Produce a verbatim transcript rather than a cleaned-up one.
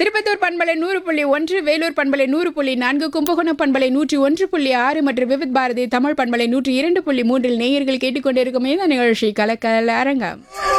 திருப்பத்தூர் பண்பலை நூறு புள்ளி ஒன்று, வேலூர் பண்பலை நூறு புள்ளி நான்கு, கும்பகோணம் பண்பலை நூற்றி ஒன்று புள்ளி ஆறு மற்றும் விவித் பாரதி தமிழ் பண்பலை நூற்றி இரண்டு புள்ளி மூன்றில் நேயர்கள் கேட்டுக்கொண்டிருக்கும் இந்த நிகழ்ச்சி கலக்கல் அரங்கம்.